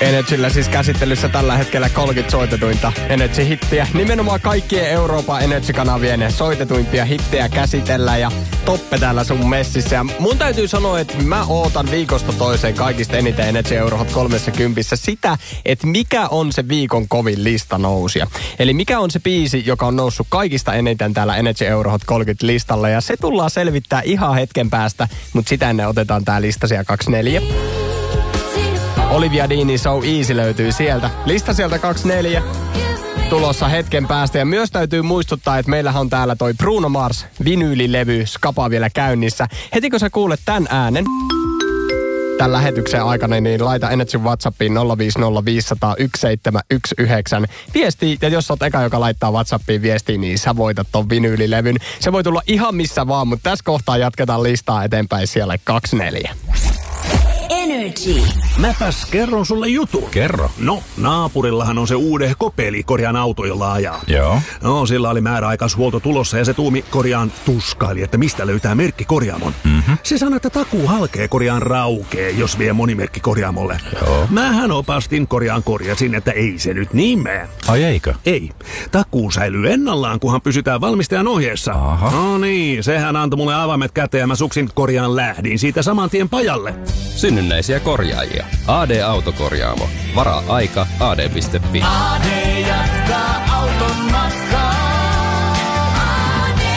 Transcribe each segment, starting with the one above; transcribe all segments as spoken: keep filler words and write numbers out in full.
Energyllä siis käsittelyssä tällä hetkellä kolmekymmentä soitetuinta Energy-hittiä. Nimenomaan kaikkien Euroopan Energy-kanavien soitetuimpia hittejä käsitellään ja toppe täällä sun messissä. Ja mun täytyy sanoa, että mä ootan viikosta toiseen kaikista eniten Energy Eurohot kolmekymmentä sitä, että mikä on se viikon kovin listanousia. Eli mikä on se biisi, joka on noussut kaikista eniten täällä Energy Eurohot kolmekymmentä listalla. Ja se tullaan selvittää ihan hetken päästä, mutta sitä ennen otetaan tää lista siellä kaksikymmentäneljä. Olivia Deanin So Easy löytyy sieltä. Lista sieltä kaksikymmentäneljä. Tulossa hetken päästä. Ja myös täytyy muistuttaa, että meillähän on täällä toi Bruno Mars vinyylilevy Skapa vielä käynnissä. Heti kun sä kuulet tän äänen tämän lähetyksen aikana, niin laita Energy WhatsAppiin nolla viisi nolla viisi nolla nolla yksi seitsemän yksi yhdeksän viesti. Ja jos oot eka, joka laittaa WhatsAppiin viestiin, niin sä voitat ton vinyylilevyn. Se voi tulla ihan missä vaan, mutta tässä kohtaa jatketaan listaa eteenpäin siellä kaksikymmentäneljä. Energy. Mäpäs kerron sulle jutun. Kerro. No, naapurillahan on se uudehko peli korjaan auto, jolla ajaa. Joo. No, sillä oli määräaikaishuolto tulossa ja se tuumi korjaan tuskaili, että mistä löytää merkki korjaamon. Mm-hmm. Se sanoi, että takuu halkee korjaan raukee, jos vie monimerkki korjaamolle. Joo. Mähän opastin korjaan korjasin, että ei se nyt niin mene. Ai eikö? Ei. Takuu säilyy ennallaan, kunhan pysytään valmistajan ohjeessa. Aha. No niin, sehän antoi mulle avaimet käteen ja mä suksin korjaan lähdin siitä saman tien pajalle. Synnynnäisiä korjaajia. A D-autokorjaamo. Varaa aika a d piste f i. A D jatkaa auton matkaa. A D.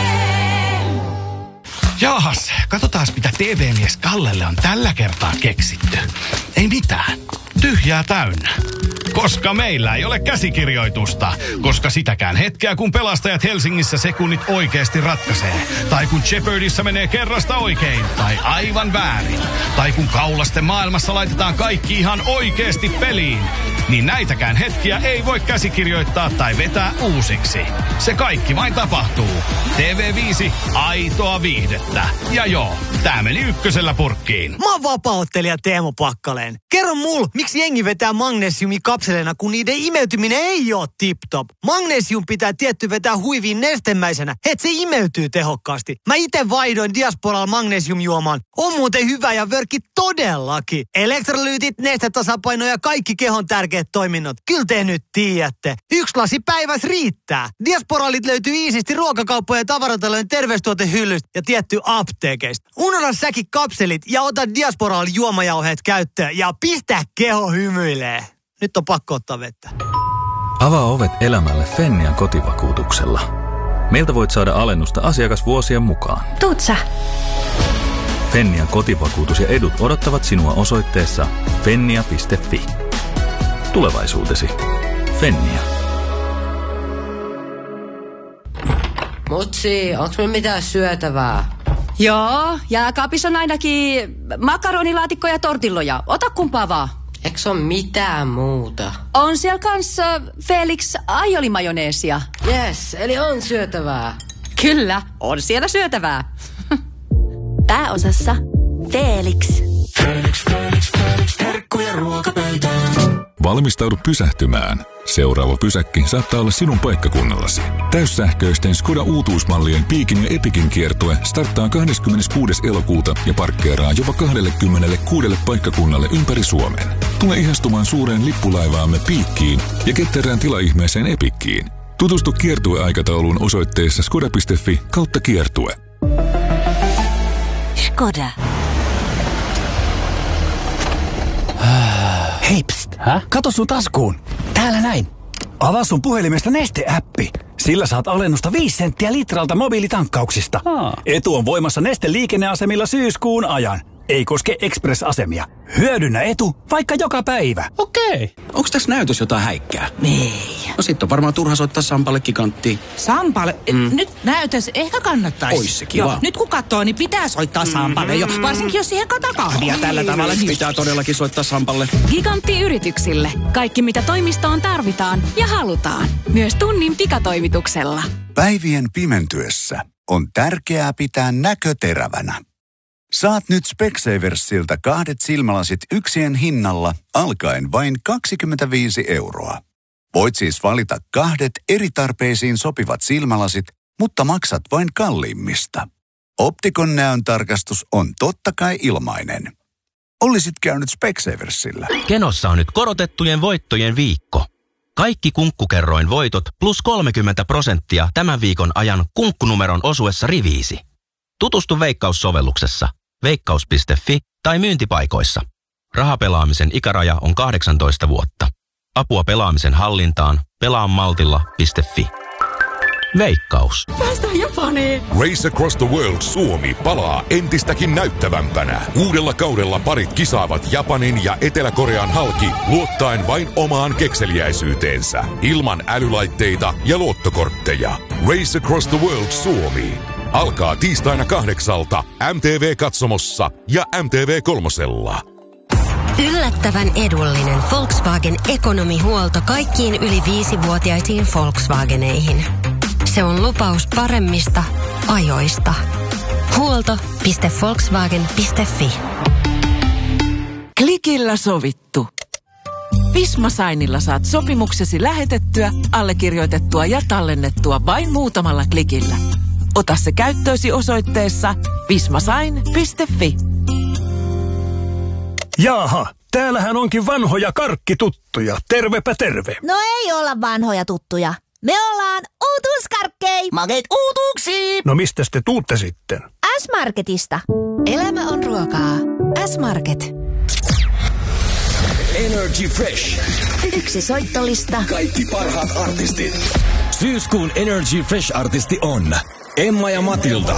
Jaahas, katsotaan mitä T V-mies Kallelle on tällä kertaa keksitty. Ei mitään. Tyhjää täynnä. Koska meillä ei ole käsikirjoitusta. Koska sitäkään hetkeä, kun pelastajat Helsingissä sekunnit oikeasti ratkaisee. Tai kun Jeopardyssä menee kerrasta oikein. Tai aivan väärin. Tai kun kaulasten maailmassa laitetaan kaikki ihan oikeasti peliin. Niin näitäkään hetkiä ei voi käsikirjoittaa tai vetää uusiksi. Se kaikki vain tapahtuu. T V viisi, aitoa viihdettä. Ja joo, tää meni ykkösellä purkkiin. Mä oon vapaa-ottelija Teemu Pakkaleen. Kerro mul, miksi jengi vetää magnesiumi kapselina, kun niiden imeytyminen ei oo tip-top. Magnesium pitää tietty vetää huiviin nestemäisenä, et se imeytyy tehokkaasti. Mä ite vaihdoin Diasporal magnesiumjuomaan. On muuten hyvä ja vörkki todellakin. Elektrolyytit, nestetasapaino ja kaikki kehon tärkeät toiminnot. Kyllä te nyt tiedätte. Yksi lasi päivässä riittää. Diasporalit löytyy iisisti ruokakauppojen ja tavaratalojen terveystuotehyllystä ja tietty apteekeista. Unohda säkin kapselit ja ota Diasporal juomajauheet käyttöön ja pistä keho hymyilee. Nyt on pakko ottaa vettä. Avaa ovet elämälle Fennian kotivakuutuksella. Meiltä voit saada alennusta asiakasvuosien mukaan. Tuut sä. Fennian kotivakuutus ja edut odottavat sinua osoitteessa fennia piste fi. Tulevaisuutesi. Fennia. Mutsi, onks me mitään syötävää? Joo, jääkaapissa on ainakin makaronilaatikko ja tortilloja. Ota kumpaa vaan. Eiks on mitään muuta? On siellä kanssa Felix aiolimajoneesia. Yes, eli on syötävää. Kyllä, on siellä syötävää. Pääosassa Felix. Felix, Felix, Felix, herkkuja ruokapöytään. Valmistaudu pysähtymään. Seuraava pysäkki saattaa olla sinun paikkakunnallasi. Täyssähköisten Skoda uutuusmallien Piikin ja Epikin kiertue starttaa kahdeskymmeneskuudes elokuuta ja parkkeeraa jopa kaksikymmentäkuusi paikkakunnalle ympäri Suomen. Tule ihastumaan suureen lippulaivaamme Piikkiin ja ketterään tilaihmeeseen Epikkiin. Tutustu kiertueaikatauluun osoitteessa skoda piste fi kautta kiertue. Skoda. Hei, pst. Hä? Kato sun taskuun. Täällä näin. Avaa sun puhelimesta Neste-äppi. Sillä saat alennusta viisi senttiä litralta mobiilitankkauksista. Aa. Etu on voimassa Neste liikenneasemilla syyskuun ajan. Ei koske Express-asemia. Hyödynnä etu vaikka joka päivä. Okei. Onks tässä näytös jotain häikkää? Ei. No sit on varmaan turha soittaa Sampalle giganttiin. Sampalle? Mm. Nyt näytös ehkä kannattaisi. Ois se kiva. Joo, nyt kun katsoo, niin pitää soittaa Sampalle mm. jo. Varsinkin jos siihen kataa kahvia mm. tällä tavalla. Niin. Pitää todellakin soittaa Sampalle. Gigantti yrityksille. Kaikki mitä toimistoon tarvitaan ja halutaan. Myös tunnin pikatoimituksella. Päivien pimentyessä on tärkeää pitää näkö terävänä. Saat nyt Specsaversilta kahdet silmälasit yksien hinnalla alkaen vain kaksikymmentäviisi euroa. Voit siis valita kahdet eri tarpeisiin sopivat silmälasit, mutta maksat vain kalliimmista. Optikon näöntarkastus on totta kai ilmainen. Olisit käynyt Specsaversilla. Kenossa on nyt korotettujen voittojen viikko. Kaikki kunkkukerroin voitot plus kolmekymmentä prosenttia tämän viikon ajan kunkkunumeron osuessa riviisi. Tutustu Veikkaus-sovelluksessa, veikkaus piste fi tai myyntipaikoissa. Rahapelaamisen ikäraja on kahdeksantoista vuotta. Apua pelaamisen hallintaan pelaamaltilla piste fi. Veikkaus. Päästään Japaniin! Race Across the World Suomi palaa entistäkin näyttävämpänä. Uudella kaudella parit kisaavat Japanin ja Etelä-Korean halki luottaen vain omaan kekseliäisyyteensä. Ilman älylaitteita ja luottokortteja. Race Across the World Suomi alkaa tiistaina kahdeksalta M T V-katsomossa ja M T V kolmosella. Yllättävän edullinen Volkswagen ekonomihuolto kaikkiin yli viisivuotiaisiin Volkswageneihin. Se on lupaus paremmista ajoista. Huolto piste volkswagen piste fi. Klikillä sovittu. Visma Signilla saat sopimuksesi lähetettyä, allekirjoitettua ja tallennettua vain muutamalla klikillä. Ota se käyttöösi osoitteessa vismasign piste fi. Jaaha, täällähän onkin vanhoja karkkituttuja. Tervepä terve. No ei olla vanhoja tuttuja. Me ollaan uutuuskarkkei. Makeet uutuuksiin. No mistä te tuutte sitten? S-Marketista. Elämä on ruokaa. S-Market. Energy Fresh. Yksi soittolista. Kaikki parhaat artistit. Syyskuun Energy Fresh-artisti on Emma ja Matilda.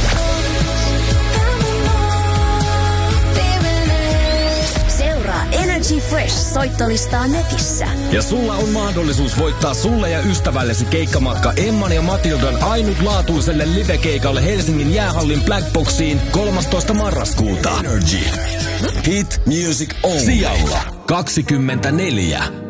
Seuraa Energy Fresh soittolistaa netissä. Ja sulla on mahdollisuus voittaa sulle ja ystävällesi keikkamatka Emman ja Matildan ainutlaatuiselle livekeikalle Helsingin jäähallin Blackboxiin kolmastoista marraskuuta. Energy. Hit Music On. Sijalla kaksikymmentäneljä.